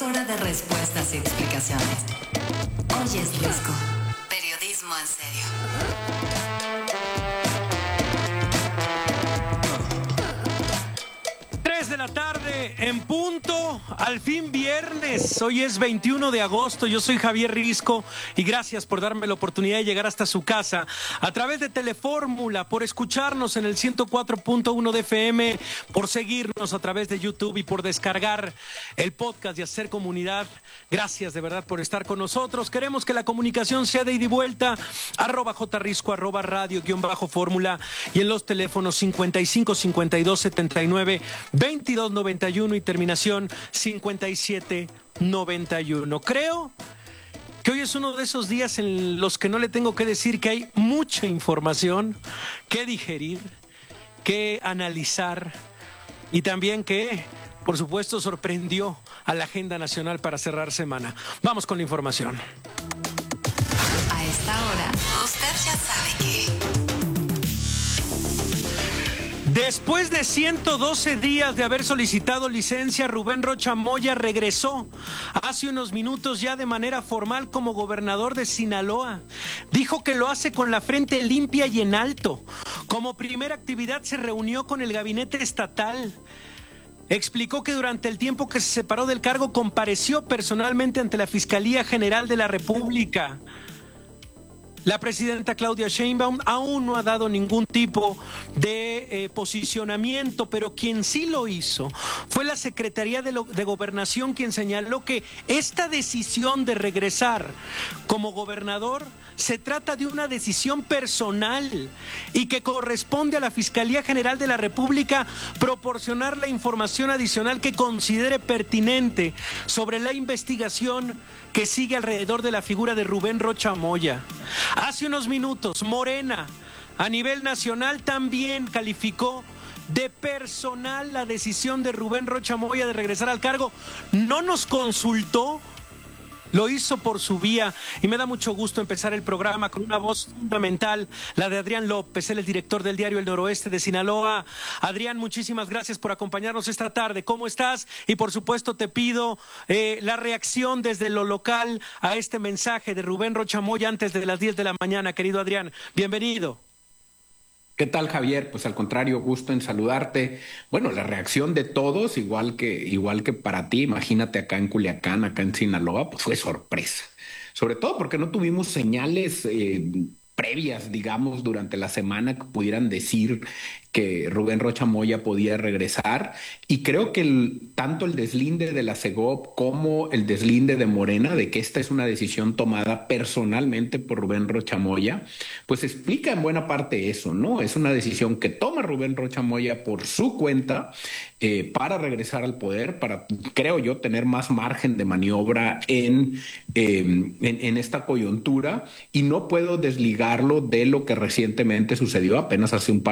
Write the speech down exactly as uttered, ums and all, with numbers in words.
hora de respuestas y explicaciones. Hoy es Risco. Periodismo en serio. tres de la tarde en punto, al fin viernes. Hoy es veintiuno de agosto. Yo soy Javier Risco y gracias por darme la oportunidad de llegar hasta su casa a través de Telefórmula, por escucharnos en el ciento cuatro punto uno de F M, por seguirnos a través de YouTube y por descargar el podcast y hacer comunidad. Gracias de verdad por estar con nosotros. Queremos que la comunicación sea de ida y vuelta. Arroba jrisco, arroba radio guión bajo fórmula y en los teléfonos cincuenta y cinco, cincuenta y dos, setenta y nueve, veintidós noventa y uno y terminación cincuenta y siete noventa y uno. Creo que hoy es uno de esos días en los que no le tengo que decir que hay mucha información que digerir, que analizar y también que, por supuesto, sorprendió a la agenda nacional para cerrar semana. Vamos con la información. A esta hora, usted ya sabe que... Después de ciento doce días de haber solicitado licencia, Rubén Rocha Moya regresó hace unos minutos ya de manera formal como gobernador de Sinaloa. Dijo que lo hace con la frente limpia y en alto. Como primera actividad se reunió con el gabinete estatal. Explicó que durante el tiempo que se separó del cargo compareció personalmente ante la Fiscalía General de la República. La presidenta Claudia Sheinbaum aún no ha dado ningún tipo de eh, posicionamiento, pero quien sí lo hizo fue la Secretaría de, lo, de Gobernación, quien señaló que esta decisión de regresar como gobernador se trata de una decisión personal y que corresponde a la Fiscalía General de la República proporcionar la información adicional que considere pertinente sobre la investigación que sigue alrededor de la figura de Rubén Rocha Moya. Hace unos minutos, Morena, a nivel nacional, también calificó de personal la decisión de Rubén Rocha Moya de regresar al cargo. No nos consultó, lo hizo por su vía y me da mucho gusto empezar el programa con una voz fundamental, la de Adrián López, él es director del diario El Noroeste de Sinaloa. Adrián, muchísimas gracias por acompañarnos esta tarde. ¿Cómo estás? Y por supuesto te pido eh, la reacción desde lo local a este mensaje de Rubén Rocha Moya antes de las diez de la mañana, querido Adrián. Bienvenido. ¿Qué tal, Javier? Pues al contrario, gusto en saludarte. Bueno, la reacción de todos, igual que, igual que para ti, imagínate acá en Culiacán, acá en Sinaloa, pues fue sorpresa. Sobre todo porque no tuvimos señales eh, previas, digamos, durante la semana que pudieran decir que Rubén Rocha Moya podía regresar. Y creo que el, tanto el deslinde de la Segov como el deslinde de Morena, de que esta es una decisión tomada personalmente por Rubén Rocha Moya, pues explica en buena parte eso, ¿no? Es una decisión que toma Rubén Rocha Moya por su cuenta eh, para regresar al poder, para, creo yo, tener más margen de maniobra en, eh, en, en esta coyuntura, y no puedo desligarlo de lo que recientemente sucedió apenas hace un par